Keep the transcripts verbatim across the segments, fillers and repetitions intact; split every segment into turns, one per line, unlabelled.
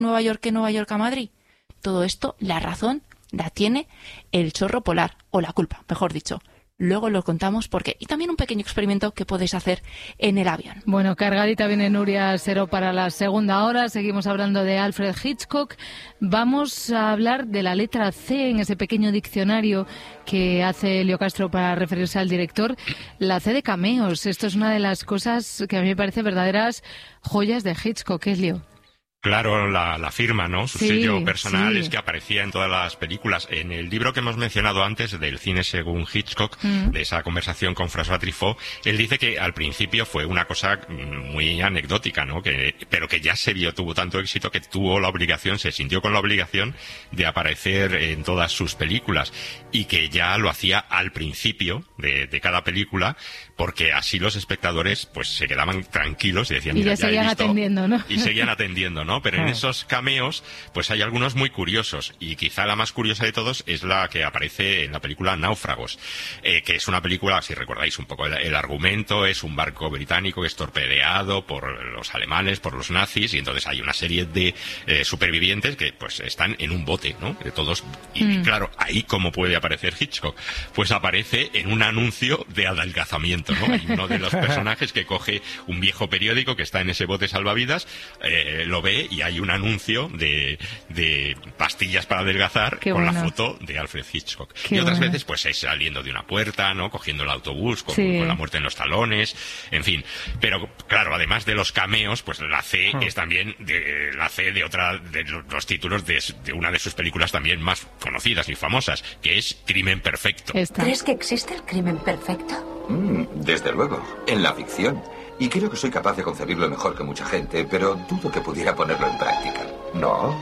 Nueva York que Nueva York a Madrid. Todo esto, la razón la tiene el chorro polar, o la culpa, mejor dicho. Luego lo contamos por qué. Y también un pequeño experimento que podéis hacer en el avión.
Bueno, cargadita viene Nuria Sero para la segunda hora. Seguimos hablando de Alfred Hitchcock. Vamos a hablar de la letra C en ese pequeño diccionario que hace Elio Castro para referirse al director. La C de cameos. Esto es una de las cosas que a mí me parece verdaderas joyas de Hitchcock, Elio.
Claro, la, la firma, ¿no? Su
sí,
sello personal
sí.
es que aparecía en todas las películas. En el libro que hemos mencionado antes, del cine según Hitchcock, mm. de esa conversación con François Truffaut, él dice que al principio fue una cosa muy anecdótica, ¿no? Que, pero que ya se vio, tuvo tanto éxito que tuvo la obligación, se sintió con la obligación de aparecer en todas sus películas y que ya lo hacía al principio de, de cada película, porque así los espectadores pues se quedaban tranquilos y decían,
y
mira,
ya, ya seguían
he visto,
atendiendo, ¿no?
Y seguían atendiendo, ¿no? Pero en esos cameos, pues hay algunos muy curiosos, y quizá la más curiosa de todos es la que aparece en la película Náufragos, eh, que es una película, si recordáis un poco el, el argumento, es un barco británico que es torpedeado por los alemanes, por los nazis, y entonces hay una serie de eh, supervivientes que pues están en un bote, ¿no? De todos, y mm. claro, ahí cómo puede aparecer Hitchcock, pues aparece en un anuncio de adelgazamiento, ¿no? Hay uno de los personajes que coge un viejo periódico que está en ese bote salvavidas, eh, lo ve y hay un anuncio de, de pastillas para adelgazar. Qué con bueno. La foto de Alfred Hitchcock. Qué y otras bueno. veces pues es saliendo de una puerta, ¿no? Cogiendo el autobús con, sí. con la muerte en los talones, en fin. Pero claro, además de los cameos, pues la C oh. es también de, la C de otra de los títulos de, de una de sus películas también más conocidas y famosas, que es Crimen Perfecto.
Esta. ¿Crees que existe el crimen perfecto?
Mm, desde luego, en la ficción. Y creo que soy capaz de concebirlo mejor que mucha gente, pero dudo que pudiera ponerlo en práctica.
¿No?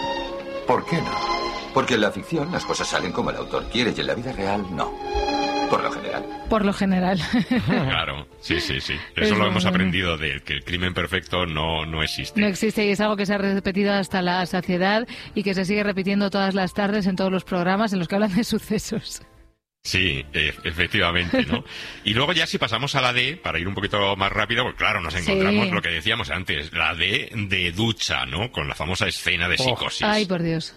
¿Por qué no?
Porque en la ficción las cosas salen como el autor quiere y en la vida real no. Por lo general.
Por lo general.
Claro, sí, sí, sí. Eso es lo hemos aprendido, de que el crimen perfecto no, no existe.
No existe, y es algo que se ha repetido hasta la saciedad y que se sigue repitiendo todas las tardes en todos los programas en los que hablan de sucesos.
Sí, e- efectivamente, ¿no? Y luego ya si pasamos a la D, para ir un poquito más rápido, pues claro, nos encontramos sí. lo que decíamos antes, la D de ducha, ¿no? Con la famosa escena de oh. Psicosis.
Ay, por Dios.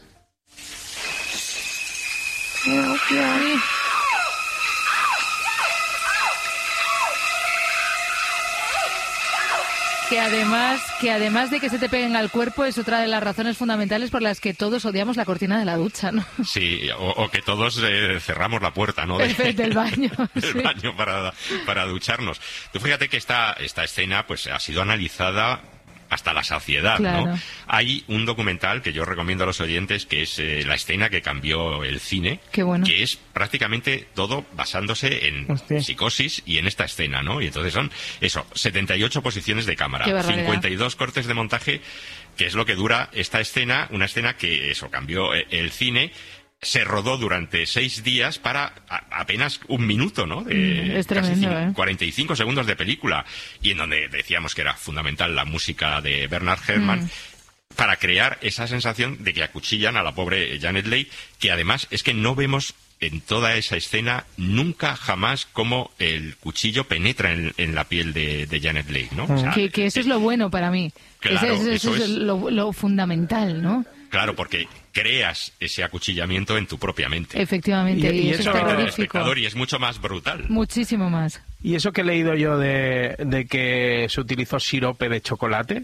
Que además, que además de que se te peguen al cuerpo es otra de las razones fundamentales por las que todos odiamos la cortina de la ducha, ¿no?
Sí, o, o que todos eh, cerramos la puerta, ¿no? De,
del baño.
del
sí.
baño para, para ducharnos. Tú fíjate que esta, esta escena pues ha sido analizada hasta la saciedad, claro. ¿no? Hay un documental que yo recomiendo a los oyentes, que es eh, la escena que cambió el cine,
Qué bueno.
que es prácticamente todo basándose en Hostia. Psicosis y en esta escena, ¿no? Y entonces son, eso, setenta y ocho posiciones de cámara, cincuenta y dos cortes de montaje, que es lo que dura esta escena, una escena que, eso, cambió el cine. Se rodó durante seis días para a, apenas un minuto, ¿no? De
es tremendo,
casi
¿eh?
cuarenta y cinco segundos de película. Y en donde decíamos que era fundamental la música de Bernard Herrmann, mm. para crear esa sensación de que acuchillan a la pobre Janet Leigh, que además es que no vemos en toda esa escena nunca jamás cómo el cuchillo penetra en, en la piel de, de Janet Leigh, ¿no?
Mm. O sea, que, que eso es lo bueno para mí.
Claro,
ese, ese,
eso
eso
es,
es lo, lo fundamental, ¿no?
Claro, porque creas ese acuchillamiento en tu propia mente.
Efectivamente, y, y eso es terrorífico.
Y es mucho más brutal.
Muchísimo más.
Y eso que he leído yo de, de que se utilizó sirope de chocolate,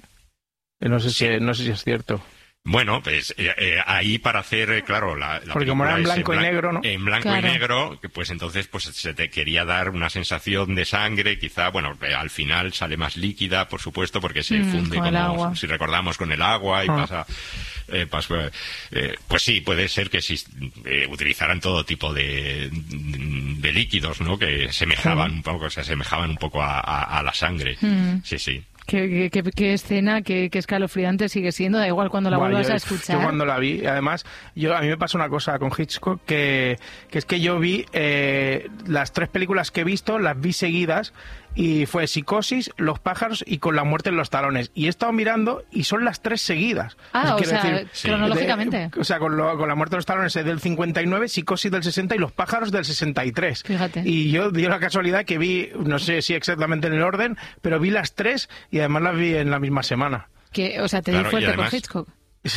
no sé, sí. si, no sé si es cierto.
Bueno, pues eh, eh, ahí para hacer, eh, claro, la, la
Porque como era en blanco en blan- y negro, ¿no?
En blanco
claro.
y negro, pues entonces pues se te quería dar una sensación de sangre, quizá, bueno, eh, al final sale más líquida, por supuesto, porque se
mm,
funde,
como,
como si recordamos, con el agua y ah. pasa... Eh, pasa eh, pues sí, puede ser que si eh, utilizaran todo tipo de, de líquidos, ¿no? Que semejaban mm. un poco, se asemejaban un poco a, a, a la sangre.
Mm.
Sí, sí.
Qué, qué, qué escena, qué, qué escalofriante sigue siendo, da igual cuando la bueno, vuelvas
yo,
a escuchar.
Yo cuando la vi, además, yo a mí me pasa una cosa con Hitchcock, que, que es que yo vi eh, las tres películas que he visto, las vi seguidas, y fue Psicosis, Los pájaros y Con la muerte en los talones. Y he estado mirando y son las tres seguidas.
Ah, o sea,
decir,
cronológicamente.
De, o sea, con, lo, con la muerte en los talones es del cincuenta y nueve, Psicosis del sesenta y Los pájaros del sesenta y tres.
Fíjate.
Y yo dio la casualidad que vi, no sé si exactamente en el orden, pero vi las tres y además las vi en la misma semana.
Que, o sea, te claro, di fuerte además, con Hitchcock.